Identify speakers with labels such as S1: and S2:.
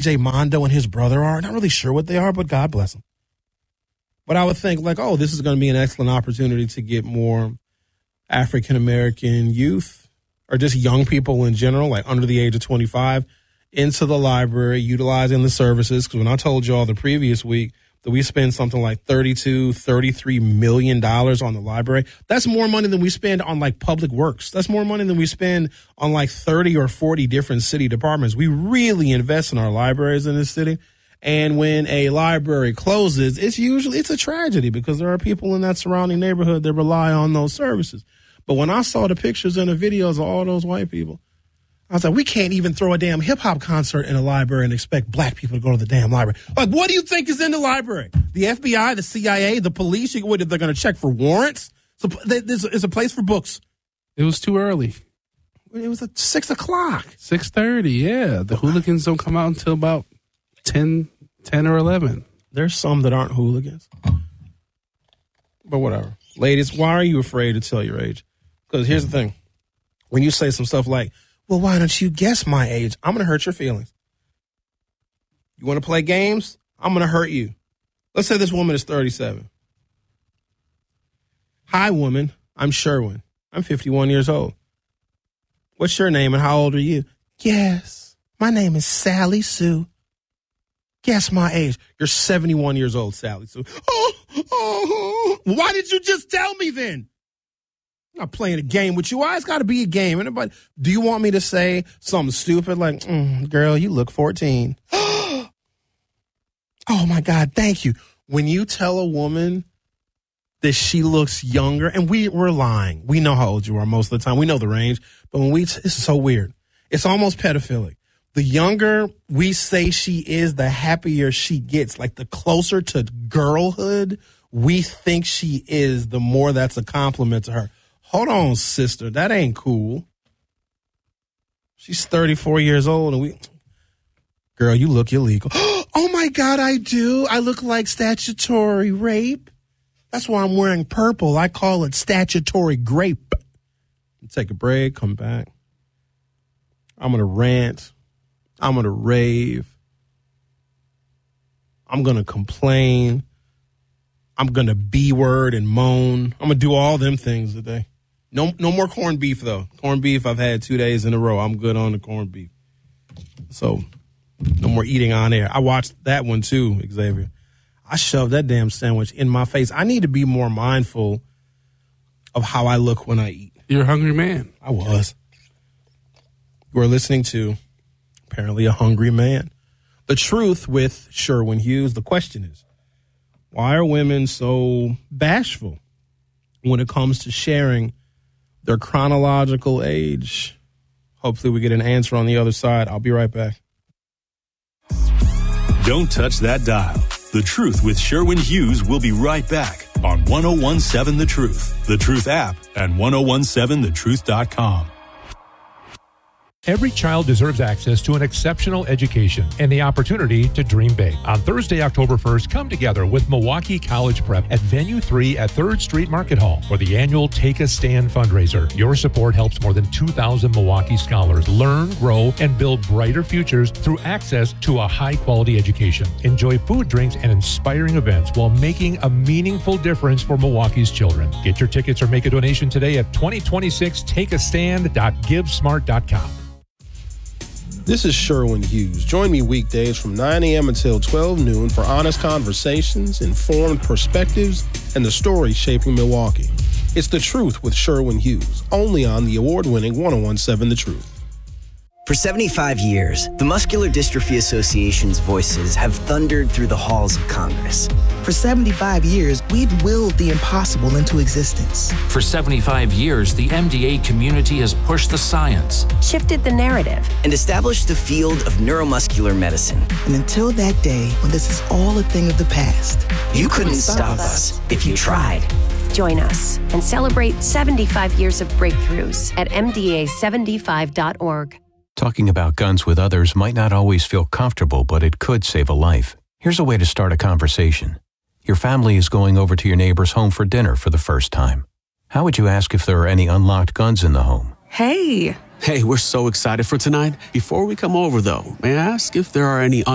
S1: DJ Mondo and his brother are. Not really sure what they are, but God bless them. But I would think like, oh, this is going to be an excellent opportunity to get more African-American youth or just young people in general, like under the age of 25, into the library, utilizing the services. Because when I told you all the previous week that we spend something like $33 million on the library, that's more money than we spend on like public works. That's more money than we spend on like 30 or 40 different city departments. We really invest in our libraries in this city. And when a library closes, it's a tragedy because there are people in that surrounding neighborhood that rely on those services. But when I saw the pictures and the videos of all those white people, I was like, we can't even throw a damn hip-hop concert in a library and expect black people to go to the damn library. Like, what do you think is in the library? The FBI, the CIA, the police? They're going to check for warrants? So there's a place for books.
S2: It was too early.
S1: It was at 6 o'clock.
S2: 6:30, yeah. The hooligans don't come out until about 10 or 11.
S1: There's some that aren't hooligans. But whatever. Ladies, why are you afraid to tell your age? Because here's the thing. When you say some stuff like, well, why don't you guess my age? I'm going to hurt your feelings. You want to play games? I'm going to hurt you. Let's say this woman is 37. Hi, woman. I'm Sherwin. I'm 51 years old. What's your name and how old are you? Yes. My name is Sally Sue. Guess my age. You're 71 years old, Sally Sue. Why did you just tell me then? I'm not playing a game with you. Why it's got to be a game? Anybody? Do you want me to say something stupid like, girl, you look 14? Oh, my God, thank you. When you tell a woman that she looks younger, and we're lying. We know how old you are most of the time. We know the range. But when it's so weird. It's almost pedophilic. The younger we say she is, the happier she gets. Like the closer to girlhood we think she is, the more that's a compliment to her. Hold on, sister. That ain't cool. She's 34 years old and girl, you look illegal. Oh my God, I do. I look like statutory rape. That's why I'm wearing purple. I call it statutory grape. Take a break, come back. I'm going to rant. I'm going to rave. I'm going to complain. I'm going to B-word and moan. I'm going to do all them things today. No more corned beef, though. Corned beef I've had 2 days in a row. I'm good on the corned beef. So no more eating on air. I watched that one, too, Xavier. I shoved that damn sandwich in my face. I need to be more mindful of how I look when I eat.
S2: You're a hungry man.
S1: I was. You are listening to apparently a hungry man. The Truth with Sherwin Hughes. The question is, why are women so bashful when it comes to sharing their chronological age? Hopefully we get an answer on the other side. I'll be right back.
S3: Don't touch that dial. The Truth with Sherwin Hughes will be right back on 1017 The Truth, The Truth app, and 1017thetruth.com.
S4: Every child deserves access to an exceptional education and the opportunity to dream big. On Thursday, October 1st, come together with Milwaukee College Prep at Venue 3 at 3rd Street Market Hall for the annual Take a Stand fundraiser. Your support helps more than 2,000 Milwaukee scholars learn, grow, and build brighter futures through access to a high-quality education. Enjoy food, drinks, and inspiring events while making a meaningful difference for Milwaukee's children. Get your tickets or make a donation today at 2026takeastand.givesmart.com.
S1: This is Sherwin Hughes. Join me weekdays from 9 a.m. until 12 noon for honest conversations, informed perspectives, and the stories shaping Milwaukee. It's The Truth with Sherwin Hughes, only on the award-winning 1017 The Truth.
S5: For 75 years, the Muscular Dystrophy Association's voices have thundered through the halls of Congress.
S6: For 75 years, we've willed the impossible into existence.
S7: For 75 years, the MDA community has pushed the science,
S8: shifted the narrative,
S5: and established the field of neuromuscular medicine.
S6: And until that day, when this is all a thing of the past,
S5: you couldn't stop us if you tried.
S8: Join us and celebrate 75 years of breakthroughs at MDA75.org.
S9: Talking about guns with others might not always feel comfortable, but it could save a life. Here's a way to start a conversation. Your family is going over to your neighbor's home for dinner for the first time. How would you ask if there are any unlocked guns in the home?
S10: Hey, we're so excited for tonight. Before we come over, though, may I ask if there are any